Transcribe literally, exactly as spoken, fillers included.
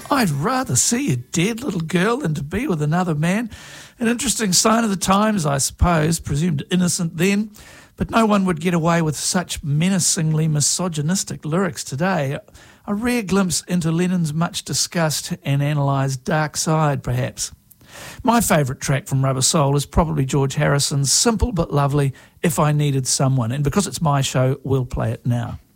I'd rather see a dead little girl than to be with another man. An interesting sign of the times, I suppose, presumed innocent then, but no one would get away with such menacingly misogynistic lyrics today. A rare glimpse into Lennon's much discussed and analysed dark side, perhaps. My favourite track from Rubber Soul is probably George Harrison's simple but lovely If I Needed Someone, and because it's my show, we'll play it now.